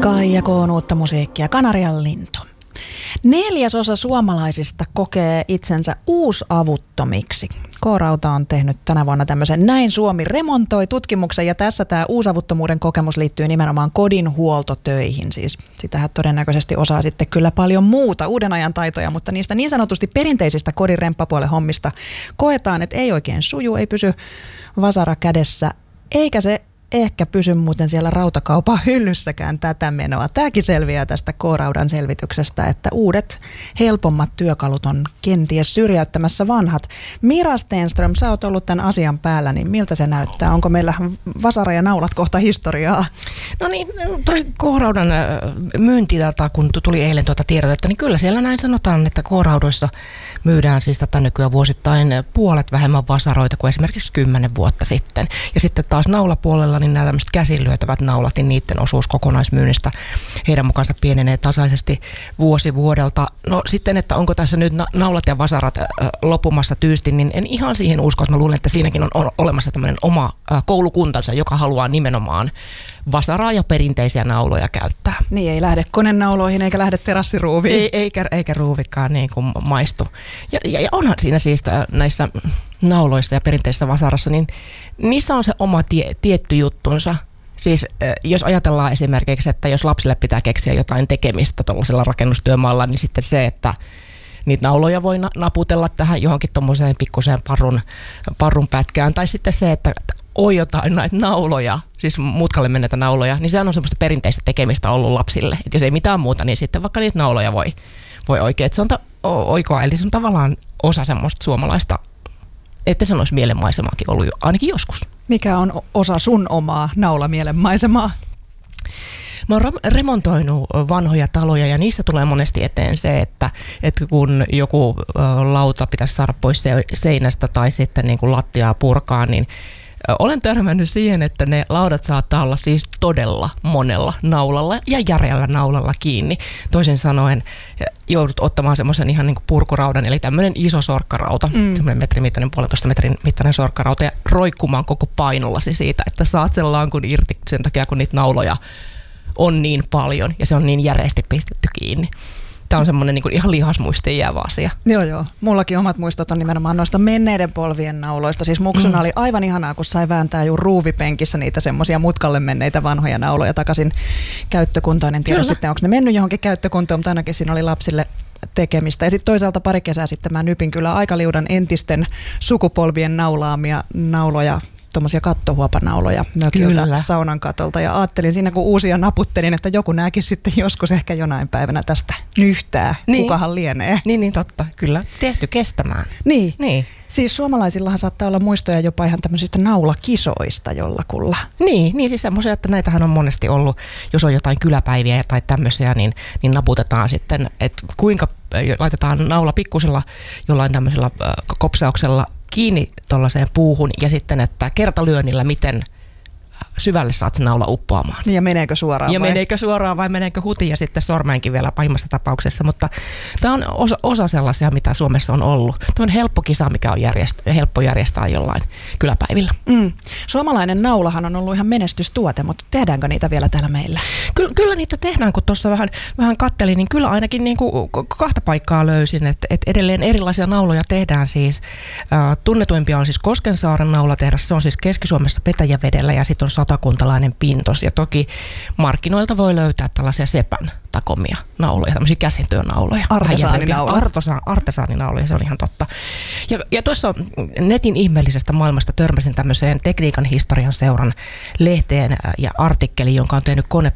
Kaija K. uutta musiikkia, Kanarian lintu. 4/4 suomalaisista kokee itsensä uusavuttomiksi. K-Rauta on tehnyt tänä vuonna tämmöisen Näin Suomi remontoi -tutkimuksen, ja tässä tämä uusavuttomuuden kokemus liittyy nimenomaan kodinhuoltotöihin. Siis sitähän todennäköisesti osaa sitten kyllä paljon muuta uuden ajan taitoja, mutta niistä niin sanotusti perinteisistä kodin remppapuolen hommista koetaan, että ei oikein suju, ei pysy vasara kädessä, eikä se ehkä pysy muuten siellä rautakaupan hyllyssäkään tätä menoa. Tämäkin selviää tästä K-Raudan selvityksestä, että uudet, helpommat työkalut on kenties syrjäyttämässä vanhat. Mira Stenström, sä oot ollut tämän asian päällä, niin miltä se näyttää? Onko meillä vasara ja naulat kohta historiaa? No niin, toi K-Raudan myyntidata, kun tuli eilen tiedotetta, niin kyllä siellä näin sanotaan, että K-Raudoissa myydään siis tätä nykyään vuosittain puolet vähemmän vasaroita kuin esimerkiksi 10 vuotta sitten. Ja sitten taas naulapuolella, niin nämä tämmöiset käsinlyötävät naulat, niin niiden osuus kokonaismyynnistä heidän mukaansa pienenee tasaisesti vuosi vuodelta. No sitten, että onko tässä nyt naulat ja vasarat loppumassa tyysti, niin en ihan siihen usko, että mä luulen, että siinäkin on olemassa tämmöinen oma koulukuntansa, joka haluaa nimenomaan vasaraa ja perinteisiä nauloja käyttää. Niin, ei lähde konenauloihin eikä lähde terassiruuviin. Eikä ruuvikaan niin kuin maistu. Ja onhan siinä siis näissä nauloissa ja perinteisessä vasarassa, niin niissä on se oma tietty juttunsa. Siis jos ajatellaan esimerkiksi, että jos lapsille pitää keksiä jotain tekemistä tuollaisella rakennustyömaalla, niin sitten se, että niitä nauloja voi naputella tähän johonkin tuommoiseen pikkuseen parrun pätkään. Tai sitten se, että jotain näitä nauloja, siis mutkalle menneitä nauloja, niin sehän on semmoista perinteistä tekemistä ollut lapsille. Että jos ei mitään muuta, niin sitten vaikka niitä nauloja voi oikein. Että se on oikoa, eli se on tavallaan osa semmoista suomalaista, etten sanoisi mielenmaisemaakin ollut jo, ainakin joskus. Mikä on osa sun omaa naulamielenmaisemaa? Mä oon remontoinut vanhoja taloja, ja niissä tulee monesti eteen se, että kun joku lauta pitäisi saada pois seinästä tai sitten niin kuin lattiaa purkaa, niin olen törmännyt siihen, että ne laudat saattaa olla siis todella monella naulalla ja järeällä naulalla kiinni. Toisin sanoen joudut ottamaan semmoisen ihan niin kuin purkuraudan, eli tämmöinen iso sorkkarauta, semmoinen metrin mittainen, 1,5 metrin mittainen sorkkarauta, ja roikkumaan koko painollasi siitä, että saat sen lankun irti sen takia, kun niitä nauloja on niin paljon ja se on niin järeästi pistetty kiinni. Tämä on semmoinen niin kuin ihan lihasmuistiin jäävä asia. Joo. Mullakin omat muistot on nimenomaan noista menneiden polvien nauloista. Siis muksuna oli aivan ihanaa, kun sai vääntää juuri ruuvipenkissä niitä semmoisia mutkalle menneitä vanhoja nauloja takaisin käyttökuntoon. En tiedä sitten, onko ne mennyt johonkin käyttökuntoon, mutta ainakin siinä oli lapsille tekemistä. Ja sitten toisaalta pari kesää sitten mä nypin kyllä aika liudan entisten sukupolvien naulaamia nauloja, tuommoisia kattohuopanauloja mökiltä saunan katolta, ja ajattelin siinä, kun uusia naputtelin, että joku nääkin sitten joskus ehkä jonain päivänä tästä nyhtää, kukahan lienee. Niin totta, kyllä. Tehty kestämään. Niin. Siis suomalaisillahan saattaa olla muistoja jopa ihan tämmöisistä naulakisoista jollakulla. Niin siis semmoisia, että näitähän on monesti ollut, jos on jotain kyläpäiviä tai tämmöisiä, niin naputetaan sitten, että kuinka laitetaan naula pikkusella jollain tämmöisellä kopsauksella kiinni tuollaiseen puuhun, ja sitten, että kertalyönnillä miten syvälle saat sen naula uppoamaan. Ja meneekö suoraan vai meneekö hutiin ja sitten sormeenkin vielä pahimmassa tapauksessa, mutta tämä on osa sellaisia, mitä Suomessa on ollut. Tämä on helppo kisa, mikä on helppo järjestää jollain kyläpäivillä. Suomalainen naulahan on ollut ihan menestystuote, mutta tehdäänkö niitä vielä täällä meillä? Kyllä niitä tehdään, kun tuossa vähän kattelin, niin kyllä ainakin niin kuin 2 paikkaa löysin, että edelleen erilaisia nauloja tehdään siis. Tunnetuimpia on siis Koskensaaren naulatehdas, se on siis Keski-Suomessa Petäjävedellä, ja sitten on satakuntalainen Pintos, ja toki markkinoilta voi löytää tällaisia sepän takomia nauloja, tämmöisiä käsintyönauloja. Artesaaninauloja, se on ihan totta. Ja tuossa netin ihmeellisestä maailmasta törmäsin tämmöiseen Tekniikan historian seuran lehteen ja artikkeliin, jonka on tehnyt